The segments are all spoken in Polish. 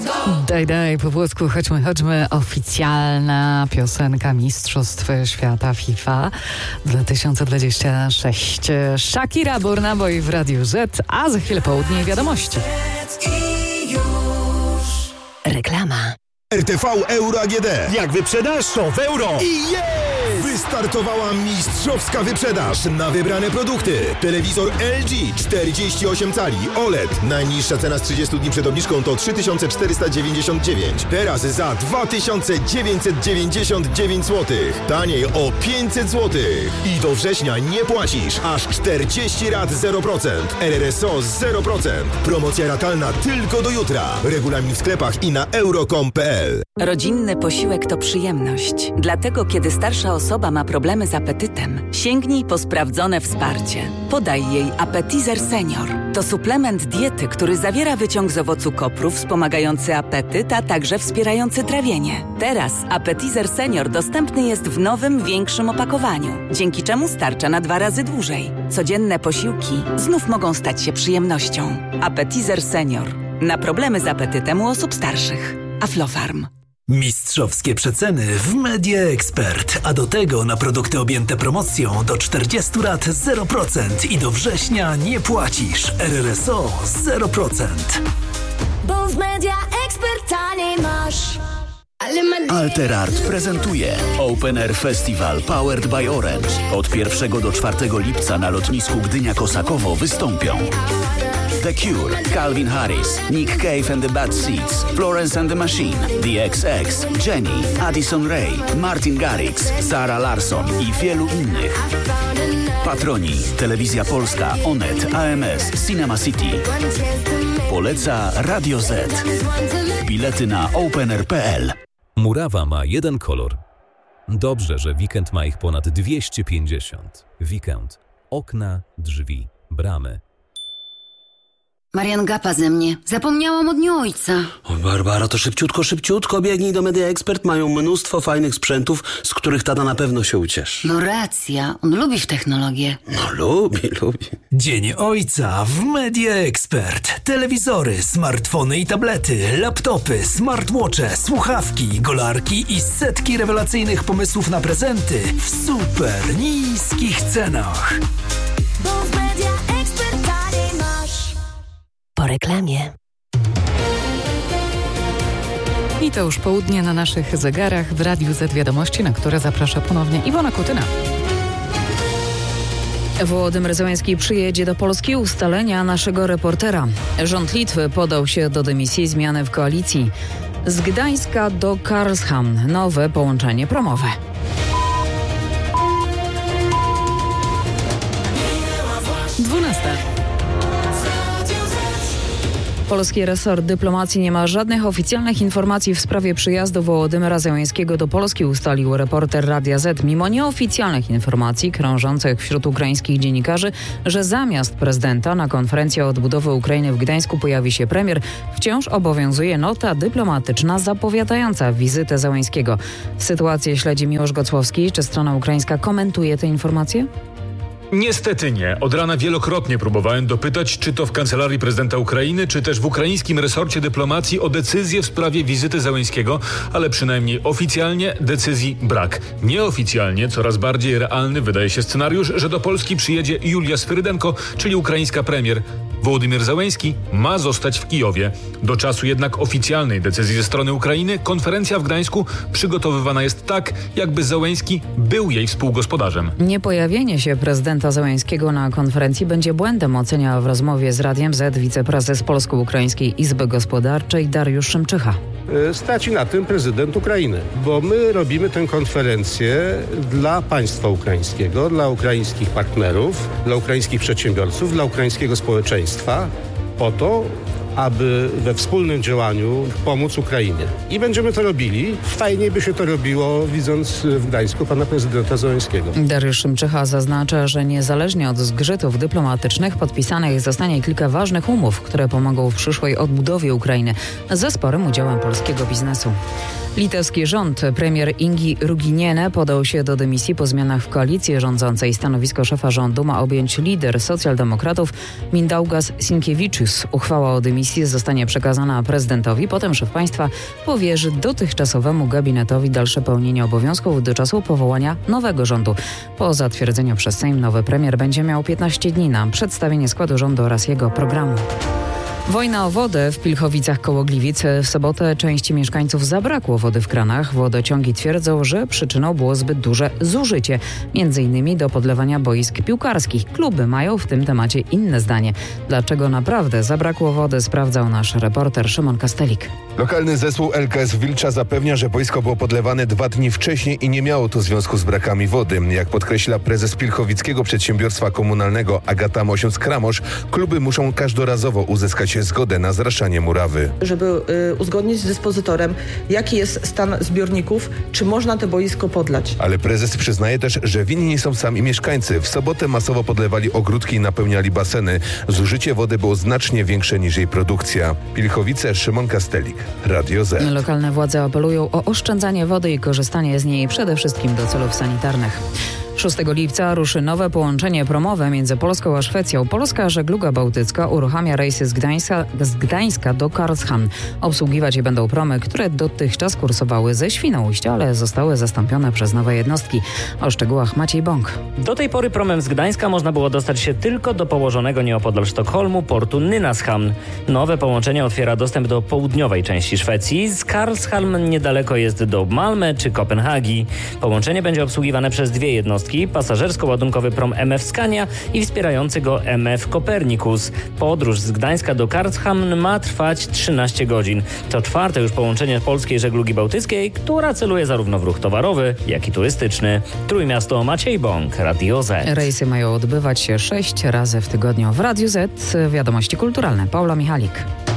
Daj, po włosku, chodźmy. Oficjalna piosenka Mistrzostw Świata FIFA 2026. Shakira, Burna Boy w Radiu Z, a za chwilę południe wiadomości. Reklama. RTV Euro AGD. Jak wyprzedasz, to w euro. I jest! Wystartowała mistrzowska wyprzedaż na wybrane produkty. Telewizor LG 48 cali OLED. Najniższa cena z 30 dni przed obniżką to 3499. Teraz za 2999 zł. Taniej o 500 zł. I do września nie płacisz. Aż 40 rat 0%. RRSO 0%. Promocja ratalna tylko do jutra. Regulamin w sklepach i na euro.com.pl. Rodzinny posiłek to przyjemność. Dlatego, kiedy starsza osoba ma problemy z apetytem, sięgnij po sprawdzone wsparcie. Podaj jej Appetizer Senior. To suplement diety, który zawiera wyciąg z owocu kopru wspomagający apetyt, a także wspierający trawienie. Teraz Appetizer Senior dostępny jest w nowym, większym opakowaniu, dzięki czemu starcza na 2 razy dłużej. Codzienne posiłki znów mogą stać się przyjemnością. Appetizer Senior. Na problemy z apetytem u osób starszych. Aflofarm. Mistrzowskie przeceny w Media Expert, a do tego na produkty objęte promocją do 40 rat 0% i do września nie płacisz. RRSO 0%. Bo w Media Expert taniej masz. Alterart prezentuje Open Air Festival Powered by Orange. Od 1 do 4 lipca na lotnisku Gdynia-Kosakowo wystąpią The Cure, Calvin Harris, Nick Cave and the Bad Seeds, Florence and the Machine, The XX, Jenny, Addison Rae, Martin Garrix, Zara Larsson i wielu innych. Patroni: Telewizja Polska, Onet, AMS, Cinema City. Poleca Radio Z. Bilety na openair.pl. Murawa ma jeden kolor. Dobrze, że Weekend ma ich ponad 250. Weekend. Okna, drzwi, bramy. Marian gapa ze mnie. Zapomniałam o dniu ojca. O, Barbara, to szybciutko biegnij do Media Expert. Mają mnóstwo fajnych sprzętów, z których tata na pewno się ucieszy. No racja, on lubi w technologię. No lubi. Dzień Ojca w Media Expert. Telewizory, smartfony i tablety, laptopy, smartwatche, słuchawki, golarki i setki rewelacyjnych pomysłów na prezenty w super niskich cenach. Bo w Media Expert taniej masz. Po reklamie. I to już południe na naszych zegarach w Radiu Z Wiadomości, na które zaprasza ponownie Iwona Kutyna. Wołodymyr Zełenski przyjedzie do Polski, ustalenia naszego reportera. Rząd Litwy podał się do dymisji, zmiany w koalicji. Z Gdańska do Karlshamn nowe połączenie promowe. Polski resort dyplomacji nie ma żadnych oficjalnych informacji w sprawie przyjazdu Wołodymyra Zełenskiego do Polski, ustalił reporter Radia Z. Mimo nieoficjalnych informacji krążących wśród ukraińskich dziennikarzy, że zamiast prezydenta na konferencji o odbudowie Ukrainy w Gdańsku pojawi się premier, wciąż obowiązuje nota dyplomatyczna zapowiadająca wizytę Zełenskiego. Sytuację śledzi Miłosz Gocłowski. Czy strona ukraińska komentuje te informacje? Niestety nie. Od rana wielokrotnie próbowałem dopytać, czy to w kancelarii prezydenta Ukrainy, czy też w ukraińskim resorcie dyplomacji o decyzję w sprawie wizyty Zełenskiego, ale przynajmniej oficjalnie decyzji brak. Nieoficjalnie coraz bardziej realny wydaje się scenariusz, że do Polski przyjedzie Julia Swyrydenko, czyli ukraińska premier. Wołodymyr Zełenski ma zostać w Kijowie. Do czasu jednak oficjalnej decyzji ze strony Ukrainy konferencja w Gdańsku przygotowywana jest tak, jakby Zełenski był jej współgospodarzem. Niepojawienie się prezydenta Zełenskiego na konferencji będzie błędem, ocenia w rozmowie z Radiem Z wiceprezes Polsko-Ukraińskiej Izby Gospodarczej Dariusz Szymczycha. Straci na tym prezydent Ukrainy, bo my robimy tę konferencję dla państwa ukraińskiego, dla ukraińskich partnerów, dla ukraińskich przedsiębiorców, dla ukraińskiego społeczeństwa, po to, aby we wspólnym działaniu pomóc Ukrainie. I będziemy to robili. Fajniej by się to robiło, widząc w Gdańsku pana prezydenta Zełenskiego. Dariusz Szymczycha zaznacza, że niezależnie od zgrzytów dyplomatycznych podpisanych zostanie kilka ważnych umów, które pomogą w przyszłej odbudowie Ukrainy ze sporym udziałem polskiego biznesu. Litewski rząd, premier Ingi Ruginiene podał się do dymisji po zmianach w koalicji rządzącej. Stanowisko szefa rządu ma objąć lider socjaldemokratów Mindaugas Sinkievičius. Uchwała o dymisji zostanie przekazana prezydentowi, potem szef państwa powierzy dotychczasowemu gabinetowi dalsze pełnienie obowiązków do czasu powołania nowego rządu. Po zatwierdzeniu przez Sejm nowy premier będzie miał 15 dni na przedstawienie składu rządu oraz jego programu. Wojna o wodę w Pilchowicach koło Gliwic. W sobotę części mieszkańców zabrakło wody w kranach. Wodociągi twierdzą, że przyczyną było zbyt duże zużycie, m.in. do podlewania boisk piłkarskich. Kluby mają w tym temacie inne zdanie. Dlaczego naprawdę zabrakło wody, sprawdzał nasz reporter Szymon Kastelik. Lokalny zespół LKS Wilcza zapewnia, że boisko było podlewane 2 dni wcześniej i nie miało to związku z brakami wody. Jak podkreśla prezes Pilchowickiego Przedsiębiorstwa Komunalnego Agata Mosiąc-Kramosz, kluby muszą każdorazowo uzyskać zgodę na zraszanie murawy. Żeby uzgodnić z dyspozytorem, jaki jest stan zbiorników, czy można te boisko podlać. Ale prezes przyznaje też, że winni są sami mieszkańcy. W sobotę masowo podlewali ogródki i napełniali baseny. Zużycie wody było znacznie większe niż jej produkcja. Pilchowice, Szymon Kastelik, Radio Z. Lokalne władze apelują o oszczędzanie wody i korzystanie z niej przede wszystkim do celów sanitarnych. 6 lipca ruszy nowe połączenie promowe między Polską a Szwecją. Polska Żegluga Bałtycka uruchamia rejsy z Gdańska do Karlshamn. Obsługiwać je będą promy, które dotychczas kursowały ze Świnoujścia, ale zostały zastąpione przez nowe jednostki. O szczegółach Maciej Bąk. Do tej pory promem z Gdańska można było dostać się tylko do położonego nieopodal Sztokholmu portu Nynäshamn. Nowe połączenie otwiera dostęp do południowej części Szwecji. Z Karlshamn niedaleko jest do Malmö czy Kopenhagi. Połączenie będzie obsługiwane przez 2 jednostki. Pasażersko-ładunkowy prom MF Scania i wspierający go MF Copernicus. Podróż z Gdańska do Karlshamn ma trwać 13 godzin. To 4. już połączenie polskiej żeglugi bałtyckiej, która celuje zarówno w ruch towarowy, jak i turystyczny. Trójmiasto, Maciej Bąk, Radio Z. Rejsy mają odbywać się 6 razy w tygodniu. W Radiu Z wiadomości kulturalne. Paula Michalik.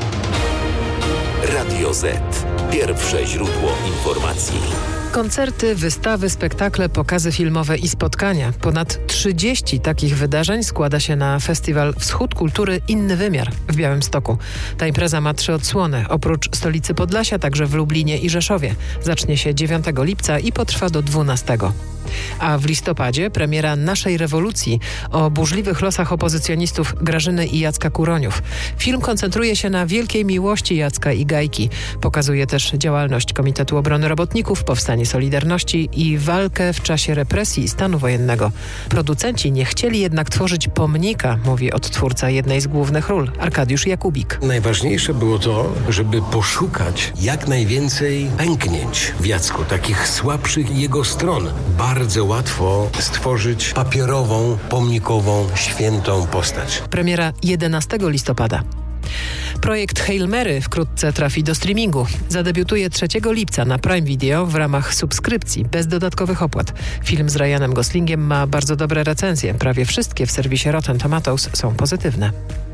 Radio Z. Pierwsze źródło informacji. Koncerty, wystawy, spektakle, pokazy filmowe i spotkania. Ponad 30 takich wydarzeń składa się na festiwal Wschód Kultury Inny Wymiar w Białymstoku. Ta impreza ma 3 odsłony. Oprócz stolicy Podlasia, także w Lublinie i Rzeszowie. Zacznie się 9 lipca i potrwa do 12. A w listopadzie premiera Naszej rewolucji o burzliwych losach opozycjonistów Grażyny i Jacka Kuroniów. Film koncentruje się na wielkiej miłości Jacka i Gajki. Pokazuje też działalność Komitetu Obrony Robotników, powstanie Solidarności i walkę w czasie represji i stanu wojennego. Producenci nie chcieli jednak tworzyć pomnika, mówi odtwórca jednej z głównych ról, Arkadiusz Jakubik. Najważniejsze było to, żeby poszukać jak najwięcej pęknięć w Jacku, takich słabszych jego stron. Bardzo łatwo stworzyć papierową, pomnikową, świętą postać. Premiera 11 listopada. Projekt Hail Mary wkrótce trafi do streamingu. Zadebiutuje 3 lipca na Prime Video w ramach subskrypcji, bez dodatkowych opłat. Film z Ryanem Goslingiem ma bardzo dobre recenzje. Prawie wszystkie w serwisie Rotten Tomatoes są pozytywne.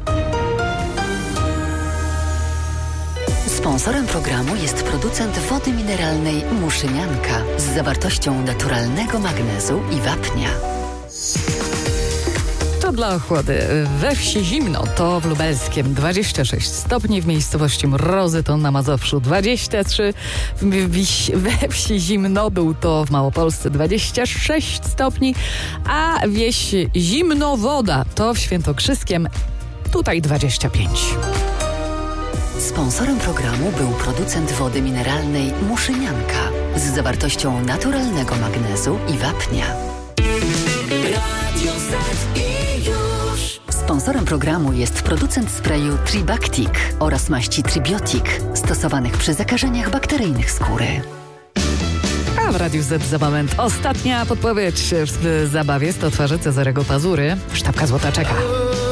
Sponsorem programu jest producent wody mineralnej Muszynianka z zawartością naturalnego magnezu i wapnia. To dla ochłody. We wsi zimno, to w Lubelskiem 26 stopni, w miejscowości Mrozy to na Mazowszu 23, we wsi Zimnodół to w Małopolsce 26 stopni, a wieś Zimnowoda to w Świętokrzyskiem tutaj 25. Sponsorem programu był producent wody mineralnej Muszynianka z zawartością naturalnego magnezu i wapnia. Sponsorem programu jest producent sprayu Tribactic oraz maści Tribiotic stosowanych przy zakażeniach bakteryjnych skóry. A w Radiu Z za moment ostatnia podpowiedź w zabawie 100 twarzy Cezarego Pazury. Sztabka złota czeka.